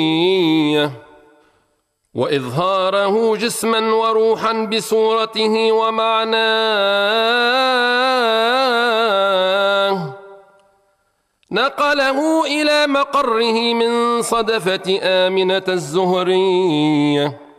وإظهاره جسما وروحا بصورته ومعناه، نقله إلى مقره من صدفة آمنة الزهرية.